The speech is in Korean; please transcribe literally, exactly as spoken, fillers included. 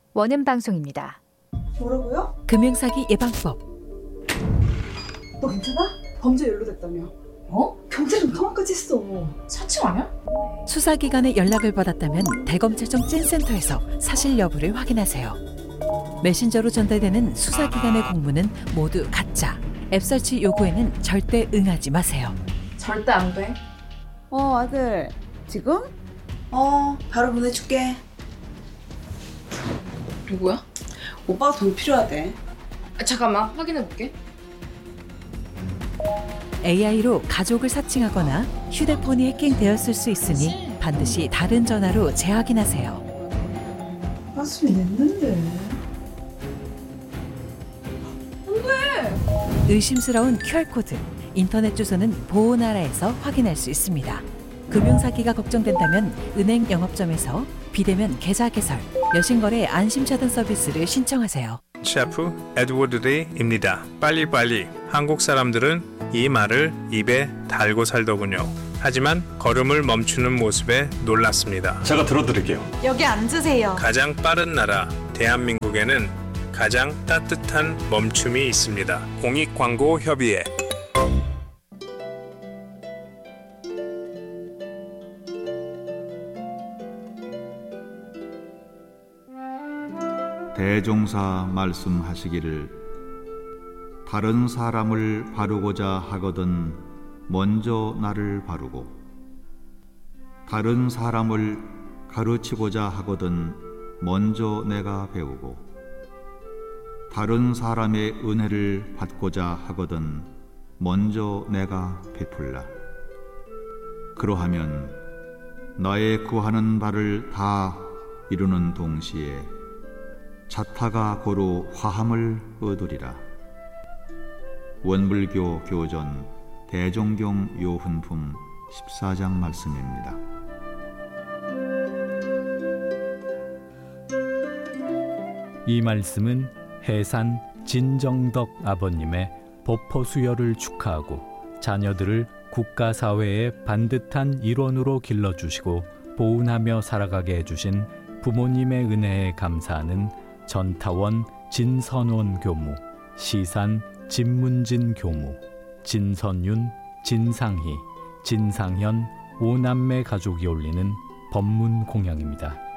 원음 방송입니다. 뭐라고요? 금융사기 예방법. 너 괜찮아? 범죄 연루됐다며. 어? 경찰이랑 통화까지 했어. 사칭 아니야? 수사기관의 연락을 받았다면 대검찰청 찐센터에서 사실 여부를 확인하세요. 메신저로 전달되는 수사기관의 공문은 모두 가짜. 앱 설치 요구에는 절대 응하지 마세요. 절대 안 돼. 어, 아들. 지금? 어, 바로 보내줄게. 누구야? 오빠가 돈 필요하대. 아, 잠깐만 확인해볼게. 에이아이로 가족을 사칭하거나 휴대폰이 해킹되었을 수 있으니 반드시 다른 전화로 재확인하세요. 가슴이 냈는데. 의심스러운 큐알코드, 인터넷 주소는 보호나라에서 확인할 수 있습니다. 금융사기가 걱정된다면 은행 영업점에서 비대면 계좌 개설, 여신거래 안심차단 서비스를 신청하세요. 셰프 에드워드 리입니다. 빨리빨리. 한국 사람들은 이 말을 입에 달고 살더군요. 하지만 걸음을 멈추는 모습에 놀랐습니다. 제가 들어드릴게요. 여기 앉으세요. 가장 빠른 나라 대한민국에는 가장 따뜻한 멈춤이 있습니다. 공익광고협의회. 대종사 말씀하시기를 다른 사람을 바르고자 하거든 먼저 나를 바르고 다른 사람을 가르치고자 하거든 먼저 내가 배우고 다른 사람의 은혜를 받고자 하거든 먼저 내가 베풀라. 그러하면 나의 구하는 바를 다 이루는 동시에 자타가 고루 화함을 얻으리라. 원불교 교전 대종경 요훈품 십사 장 말씀입니다. 이 말씀은 해산 진정덕 아버님의 법포 수여를 축하하고 자녀들을 국가사회의 반듯한 일원으로 길러주시고 보훈하며 살아가게 해주신 부모님의 은혜에 감사하는 전타원 진선원 교무, 시산 진문진 교무, 진선윤, 진상희, 진상현 오남매 가족이 올리는 법문 공양입니다.